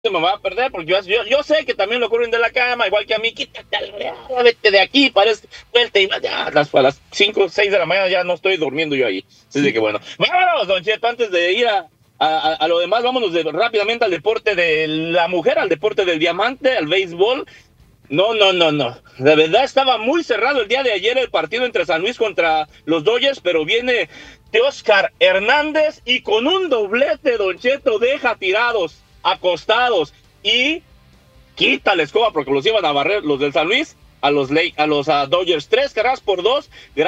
me va a perder, porque yo sé que también lo ocurren de la cama, igual que a mí, quítate, vete de aquí, parece, vete, ya, a las 5 o 6 de la mañana ya no estoy durmiendo yo ahí. Así de que bueno, vámonos, don Cheto, antes de ir a lo demás, vámonos rápidamente al deporte de la mujer, al deporte del diamante, al béisbol. No. De verdad estaba muy cerrado el día de ayer el partido entre San Luis contra los Dodgers, pero viene Teóscar Hernández y con un doblete, don Cheto, deja tirados, acostados y quita la escoba porque los iban a barrer los del San Luis a los Dodgers. 3 carreras por 2.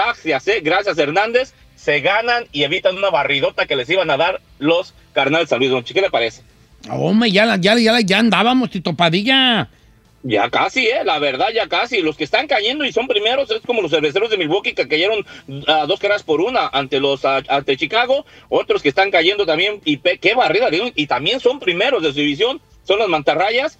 Gracias Hernández. Se ganan y evitan una barridota que les iban a dar los Cardenales de San Luis. Don Chico, ¿qué le parece? Hombre, ya andábamos, Tito Padilla. Ya casi, la verdad, ya casi. Los que están cayendo y son primeros es como los cerveceros de Milwaukee que cayeron 2 carreras por 1 ante Chicago. Otros que están cayendo también, y qué barrida, y también son primeros de su división, son las Mantarrayas.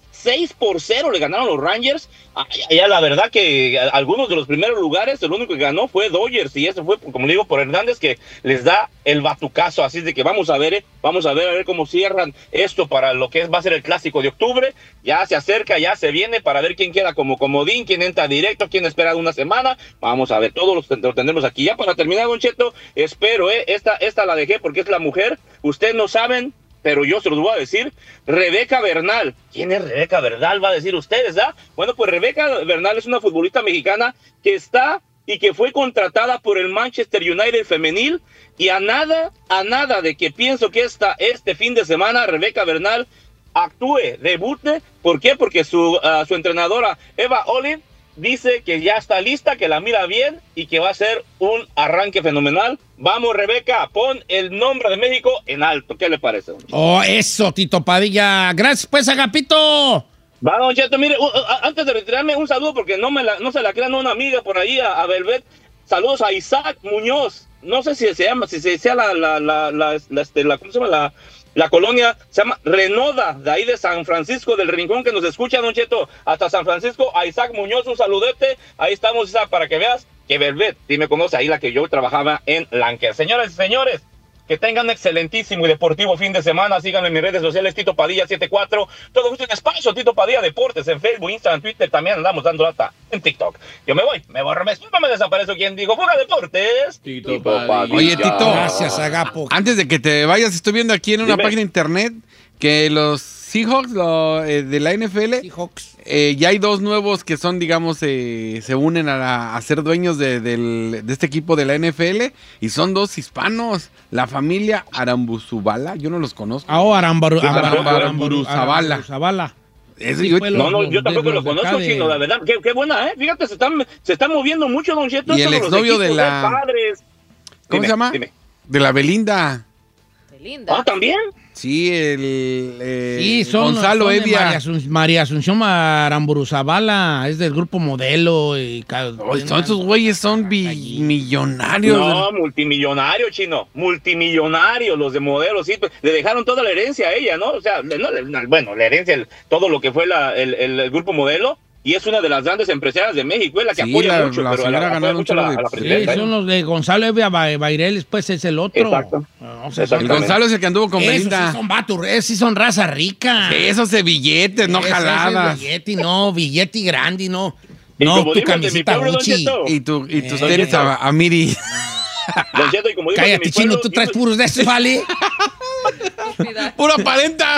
6-0 le ganaron los Rangers. Ya la verdad que algunos de los primeros lugares, el único que ganó fue Dodgers, y eso fue, como le digo, por Hernández, que les da el batucazo. Así de que vamos a ver cómo cierran esto para lo que va a ser el clásico de octubre. Ya se acerca, ya se viene, para ver quién queda como comodín, quién entra directo, quién espera una semana. Vamos a ver, todos lo tendremos aquí. Ya para terminar, don Cheto, espero, esta la dejé porque es la mujer. Ustedes no saben, pero yo se los voy a decir. Rebeca Bernal. ¿Quién es Rebeca Bernal? Va a decir ustedes, ¿ah? Bueno, pues Rebeca Bernal es una futbolista mexicana que está y que fue contratada por el Manchester United femenil, y a nada de que pienso que este fin de semana Rebeca Bernal actúe, debute. ¿Por qué? Porque su entrenadora Eva Olive dice que ya está lista, que la mira bien y que va a ser un arranque fenomenal. Vamos, Rebeca, pon el nombre de México en alto. ¿Qué le parece, don Cheto? Oh, eso, Tito Padilla. Gracias, pues, Agapito. Va, don Cheto, mire, antes de retirarme, un saludo, porque no se la crean, una amiga por ahí, a Velvet. Saludos a Isaac Muñoz. No sé si se llama, si sea ¿cómo se llama? La colonia se llama Renoda, de ahí de San Francisco del Rincón, que nos escucha, don Cheto, hasta San Francisco. A Isaac Muñoz, un saludete. Ahí estamos, Isaac, para que veas que Velvet, sí me conoce, ahí la que yo trabajaba en Lanker. Señoras y señores, que tengan un excelentísimo y deportivo fin de semana. Síganme en mis redes sociales, Tito Padilla 74. Todo gusto en espacio, Tito Padilla Deportes, en Facebook, Instagram, Twitter. También andamos dando data en TikTok. Yo me voy, me desaparezco. ¿Quién dijo? Fuga Deportes. Tito Padilla. Oye, Tito. Gracias, Agapo. Antes de que te vayas, estoy viendo aquí en una página de internet que los Seahawks de la NFL, ya hay 2 nuevos que son, digamos, se unen a ser dueños de este equipo de la NFL, y son 2 hispanos, la familia Arambuzabala. Yo no los conozco. Aramburu Zavala. No, yo tampoco lo conozco, Chino, la verdad. Qué buena, Fíjate, se están moviendo mucho, don Cheto. Y el exnovio de la... ¿Cómo se llama? Dime. De la Belinda. ¿También? Sí, sí, son Gonzalo Evia. María Asunción Aramburu Zavala, es del grupo Modelo. Esos güeyes son millonarios. No, multimillonarios, Chino. Multimillonarios, los de Modelo, sí. Le dejaron toda la herencia a ella, ¿no? O sea, la herencia, todo lo que fue el grupo Modelo. Y es una de las grandes empresarias de México, es la que apoya mucho, pero apoya mucho a la presidenta. Sí, son los de Gonzalo Evia Baireles, pues es el otro. Exacto. El Gonzalo es el que anduvo con Belinda. Sí son vatos, sí son raza rica. Esos de billetes, no jaladas. Billete grande, no. No, tu camiseta Gucci. Y tus tenis a Miri. Don Cheto, y como digo, cállate, Chino, tú traes puros de esos, ¿vale? ¡Puro aparenta!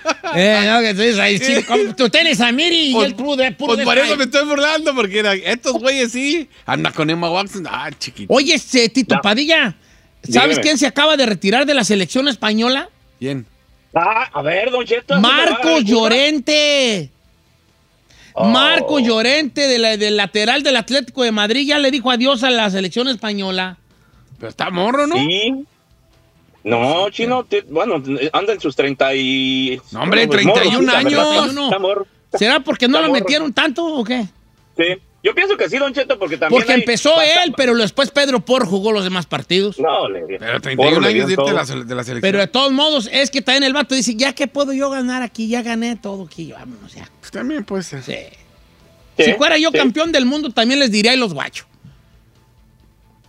Tú tienes a Miri y el puro de pues por eso me estoy burlando, porque estos güeyes sí. Anda con Emma Watson. Chiquito. Oye, Tito Padilla, ¿sabes quién se acaba de retirar de la selección española? ¿Quién? A ver, don Cheto. Marcos Llorente. Marcos Llorente, del lateral del Atlético de Madrid, ya le dijo adiós a la selección española. Pero está morro, ¿no? Sí. No, Chino, anda en sus 30 y... No, hombre, 31 años. ¿Será porque no lo metieron tanto o qué? Sí, yo pienso que sí, don Cheto, porque también... Porque empezó él, pero después Pedro Porro jugó los demás partidos. No, pero 31 años de irte de la selección. Pero de todos modos, es que también el vato dice, ya que puedo yo ganar aquí, ya gané todo aquí, vámonos ya. Pues también puede ser. Sí. Si fuera yo campeón del mundo, también les diría a los guachos.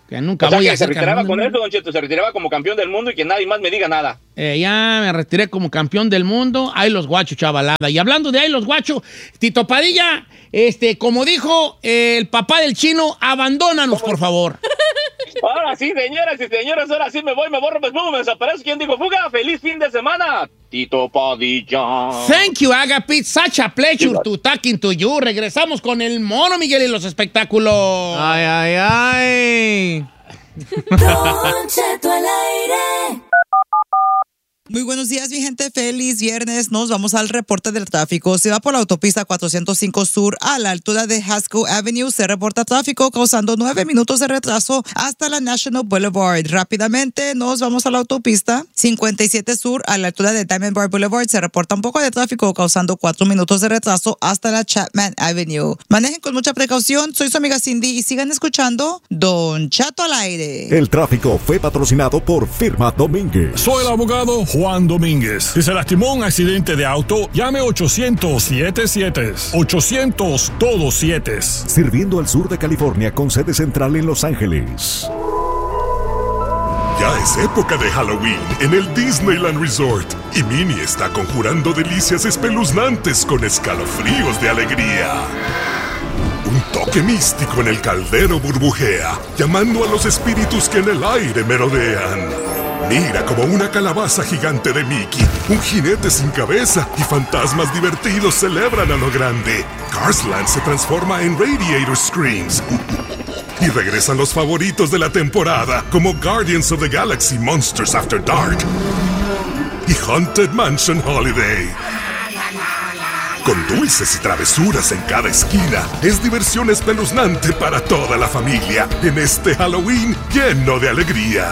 Que nunca o sea, voy que a se ser retiraba campeón con del eso, Don Cheto, se retiraba como campeón del mundo y que nadie más me diga nada. Ya me retiré como campeón del mundo. Ahí los guachos, chavalada. Y hablando de ahí los guachos, Tito Padilla, como dijo el papá del chino, abandónanos, por favor. Ahora sí, señoras y señores, ahora sí me voy, me borro, me desaparezco. ¿Quién dijo fuga? ¡Feliz fin de semana! Tito Padilla. Thank you, Agapit. Such a pleasure to talking to you. Regresamos con el Mono Miguel y los espectáculos. Ay, ay, ay. Don Cheto al aire. Muy buenos días, mi gente. Feliz viernes. Nos vamos al reporte del tráfico. Se va por la autopista 405 Sur a la altura de Haskell Avenue. Se reporta tráfico causando 9 minutos de retraso hasta la National Boulevard. Rápidamente nos vamos a la autopista 57 Sur a la altura de Diamond Bar Boulevard. Se reporta un poco de tráfico causando 4 minutos de retraso hasta la Chapman Avenue. Manejen con mucha precaución. Soy su amiga Cindy y sigan escuchando Don Chato al aire. El tráfico fue patrocinado por Firma Domínguez. Soy el abogado Juan Domínguez. Si se lastimó en un accidente de auto, llame 800-77. 800 todos 7. Sirviendo al sur de California con sede central en Los Ángeles. Ya es época de Halloween en el Disneyland Resort y Minnie está conjurando delicias espeluznantes con escalofríos de alegría. Un toque místico en el caldero burbujea, llamando a los espíritus que en el aire merodean. Mira como una calabaza gigante de Mickey, un jinete sin cabeza y fantasmas divertidos celebran a lo grande. Cars Land se transforma en Radiator Screams. Y regresan los favoritos de la temporada, como Guardians of the Galaxy Monsters After Dark y Haunted Mansion Holiday. Con dulces y travesuras en cada esquina, es diversión espeluznante para toda la familia en este Halloween lleno de alegría.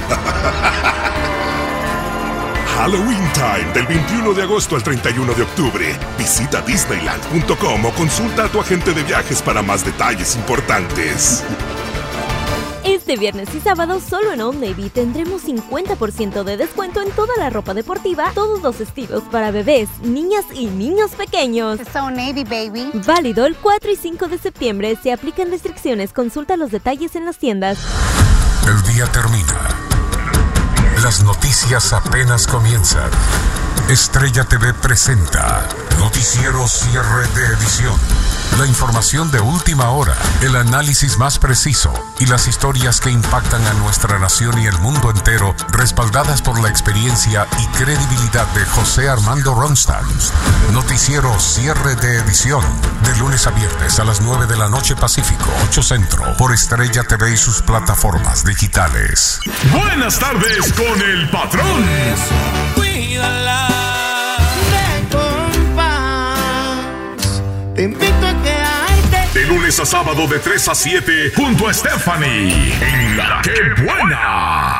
Halloween Time del 21 de agosto al 31 de octubre. Visita Disneyland.com o consulta a tu agente de viajes para más detalles importantes. Este viernes y sábado solo en Old Navy tendremos 50% de descuento en toda la ropa deportiva, todos los estilos para bebés, niñas y niños pequeños. It's Old Navy, baby. Válido el 4 y 5 de septiembre. Se aplican restricciones. Consulta los detalles en las tiendas. El día termina. Las noticias apenas comienzan. Estrella TV presenta Noticiero Cierre de Edición. La información de última hora, el análisis más preciso y las historias que impactan a nuestra nación y el mundo entero, respaldadas por la experiencia y credibilidad de José Armando Ronstadt. Noticiero Cierre de Edición, de lunes a viernes a las 9 de la noche Pacífico, 8 Centro, por Estrella TV y sus plataformas digitales. Buenas tardes con el patrón. Cuídala de compás. Te invito a quedarte. De lunes a sábado de 3 a 7 junto a Stephanie en La Que Buena.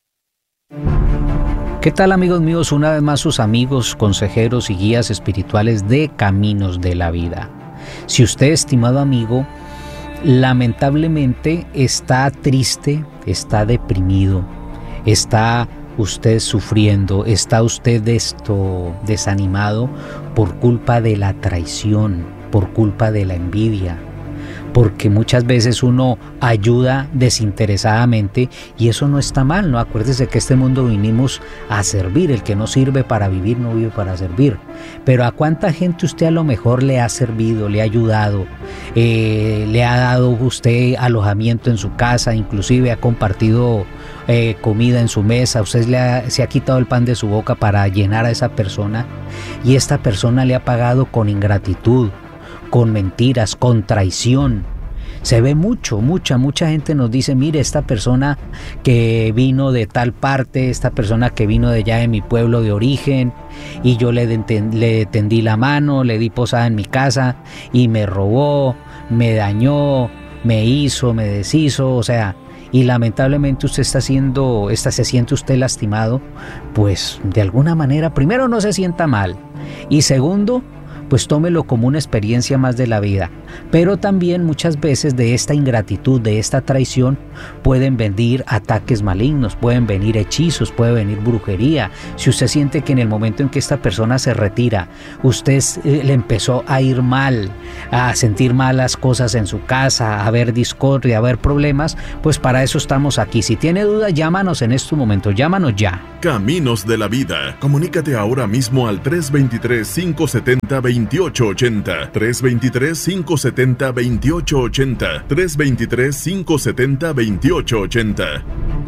¿Qué tal, amigos míos? Una vez más sus amigos, consejeros y guías espirituales de Caminos de la Vida. Si usted, estimado amigo, lamentablemente está triste, está deprimido, está usted sufriendo, está usted desanimado por culpa de la traición, por culpa de la envidia, porque muchas veces uno ayuda desinteresadamente y eso no está mal, ¿no? Acuérdese que este mundo vinimos a servir, el que no sirve para vivir no vive para servir. Pero ¿a cuánta gente usted a lo mejor le ha servido, le ha ayudado, le ha dado usted alojamiento en su casa, inclusive ha compartido comida en su mesa, usted se ha quitado el pan de su boca para llenar a esa persona y esta persona le ha pagado con ingratitud, con mentiras, con traición? Se ve mucha gente nos dice, mire, esta persona que vino de tal parte, esta persona que vino de allá de mi pueblo de origen y yo le tendí la mano, le di posada en mi casa y me robó, me dañó, me hizo, me deshizo, o sea, y lamentablemente usted se siente usted lastimado, pues de alguna manera, primero no se sienta mal y segundo, pues tómelo como una experiencia más de la vida. Pero también muchas veces de esta ingratitud, de esta traición, pueden venir ataques malignos, pueden venir hechizos, puede venir brujería. Si usted siente que en el momento en que esta persona se retira, usted le empezó a ir mal, a sentir malas cosas en su casa, a ver discordia, a ver problemas, pues para eso estamos aquí. Si tiene duda, llámanos en este momento, llámanos ya. Caminos de la Vida. Comunícate ahora mismo al 323-570-2880. 323-570-2880. 323-570-2880.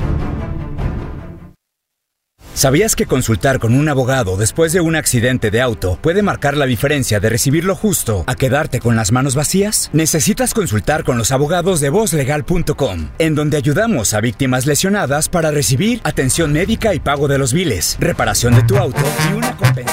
¿Sabías que consultar con un abogado después de un accidente de auto puede marcar la diferencia de recibir lo justo a quedarte con las manos vacías? Necesitas consultar con los abogados de vozlegal.com, en donde ayudamos a víctimas lesionadas para recibir atención médica y pago de los biles, reparación de tu auto y una compensación.